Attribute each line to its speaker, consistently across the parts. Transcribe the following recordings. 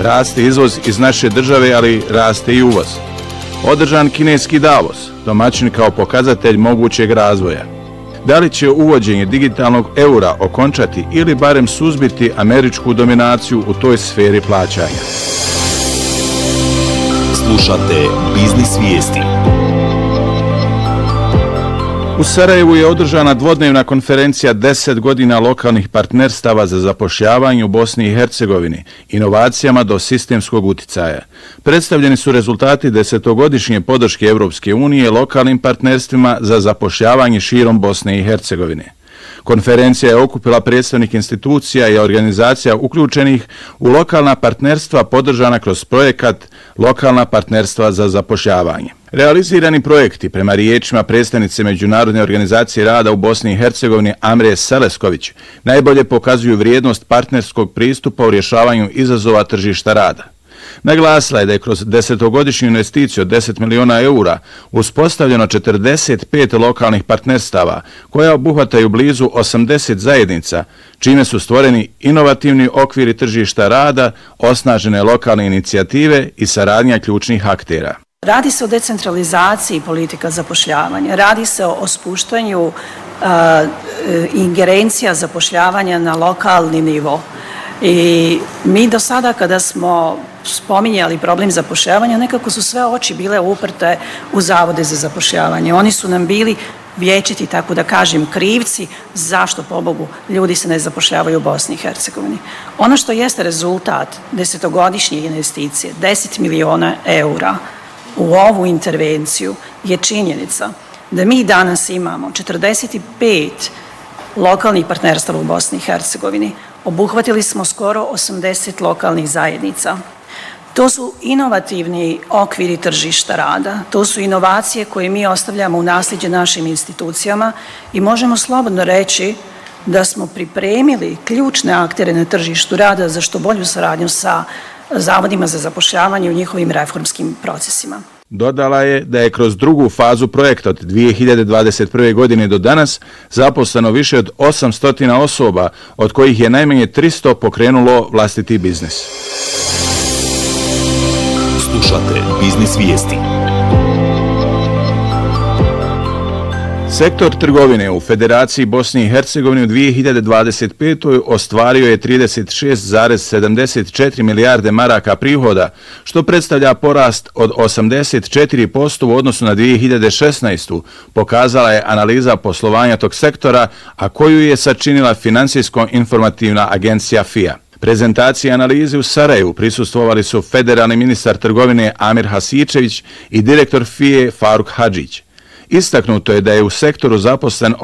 Speaker 1: Raste izvoz iz naše države, ali raste i uvoz. Održan kineski Davos, domaćin kao pokazatelj mogućeg razvoja. Da li će uvođenje digitalnog eura okončati ili barem suzbiti američku dominaciju u toj sferi plaćanja?
Speaker 2: Slušate Biznis vijesti.
Speaker 1: U Sarajevu je održana dvodnevna konferencija 10 godina lokalnih partnerstava za zapošljavanje u Bosni i Hercegovini, inovacijama do sistemskog uticaja. Predstavljeni su rezultati 10-godišnje podrške Europske unije lokalnim partnerstvima za zapošljavanje širom Bosne i Hercegovine. Konferencija je okupila predstavnike institucija i organizacija uključenih u lokalna partnerstva podržana kroz projekat Lokalna partnerstva za zapošljavanje. Realizirani projekti, prema riječima predstavnice Međunarodne organizacije rada u Bosni i Hercegovini Amre Selesković, najbolje pokazuju vrijednost partnerskog pristupa u rješavanju izazova tržišta rada. Naglasila je da je kroz 10-godišnju investiciju od 10 miliona eura uspostavljeno 45 lokalnih partnerstava koja obuhvataju blizu 80 zajednica, čime su stvoreni inovativni okviri tržišta rada, osnažene lokalne inicijative i saradnja ključnih aktera.
Speaker 3: Radi se o decentralizaciji politika zapošljavanja, radi se o spuštanju ingerencija zapošljavanja na lokalni nivo. I mi do sada kada smo spominjali problem zapošljavanja, nekako su sve oči bile uprte u zavode za zapošljavanje. Oni su nam bili vječiti, tako da kažem, krivci zašto, pobogu, ljudi se ne zapošljavaju u Bosni i Hercegovini. Ono što jeste rezultat 10-godišnje investicije, 10 miliona eura u ovu intervenciju je činjenica da mi danas imamo 45 lokalnih partnerstava u Bosni i Hercegovini. Obuhvatili smo skoro 80 lokalnih zajednica. To su inovativni okviri tržišta rada, to su inovacije koje mi ostavljamo u nasljeđe našim institucijama i možemo slobodno reći da smo pripremili ključne aktere na tržištu rada za što bolju saradnju sa zavodima za zapošljavanje u njihovim reformskim procesima.
Speaker 1: Dodala je da je kroz drugu fazu projekta od 2021. godine do danas zaposleno više od 800 osoba, od kojih je najmanje 300 pokrenulo vlastiti biznis.
Speaker 2: Slušate Biznis vijesti.
Speaker 1: Sektor trgovine u Federaciji Bosne i Hercegovine u 2025. ostvario je 36,74 milijarde maraka prihoda, što predstavlja porast od 84% u odnosu na 2016. Pokazala je analiza poslovanja tog sektora, a koju je sačinila Financijsko-informativna agencija FIA. Prezentaciji analize u Sarajevu prisustvovali su federalni ministar trgovine Amir Hasičević i direktor FIA Faruk Hadžić. Istaknuto je da je u sektoru zaposlen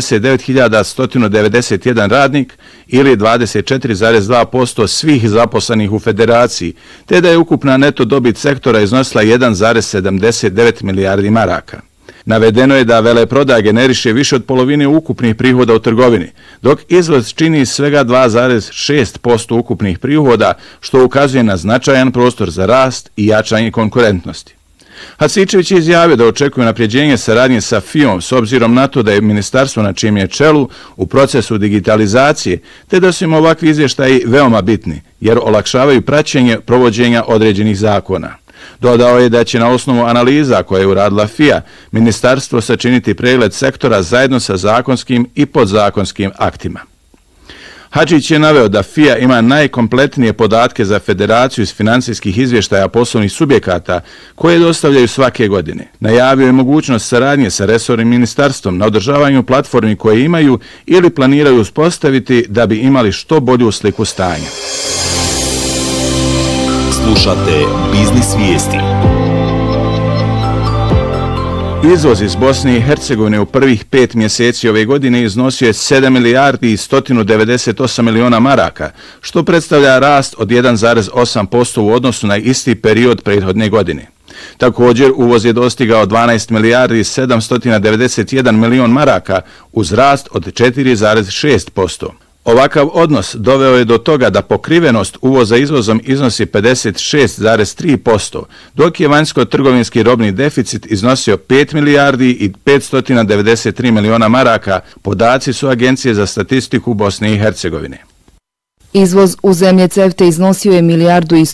Speaker 1: 89.191 radnik ili 24,2% svih zaposlenih u federaciji, te da je ukupna neto dobit sektora iznosila 1,79 milijardi maraka. Navedeno je da veleprodaja generiše više od polovine ukupnih prihoda u trgovini, dok izvoz čini svega 2,6% ukupnih prihoda, što ukazuje na značajan prostor za rast i jačanje konkurentnosti. Hasičević je izjavio da očekuje unapređenje saradnje sa FIOM s obzirom na to da je ministarstvo na čijem je čelu u procesu digitalizacije, te da su im ovakvi izvještaji veoma bitni, jer olakšavaju praćenje provođenja određenih zakona. Dodao je da će na osnovu analiza koje je uradila FIA, ministarstvo sačiniti pregled sektora zajedno sa zakonskim i podzakonskim aktima. Hadžić je naveo da FIA ima najkompletnije podatke za federaciju iz financijskih izvještaja poslovnih subjekata koje dostavljaju svake godine. Najavio je mogućnost saradnje sa resornim ministarstvom na održavanju platformi koje imaju ili planiraju uspostaviti da bi imali što bolju sliku stanja.
Speaker 2: Slušate Biznis vijesti.
Speaker 1: Izvoz iz Bosne i Hercegovine u prvih 5 mjeseci ove godine iznosio je 7 milijardi i 198 miliona maraka, što predstavlja rast od 1,8% u odnosu na isti period prethodne godine. Također, uvoz je dostigao 12 milijardi i 791 milion maraka uz rast od 4,6%. Ovakav odnos doveo je do toga da pokrivenost uvoza izvozom iznosi 56,3%, dok je vanjsko-trgovinski robni deficit iznosio 5 milijardi i 593 miliona maraka, podaci su Agencije za statistiku Bosne i Hercegovine.
Speaker 4: Izvoz u zemlje CEFTA iznosio je milijardu i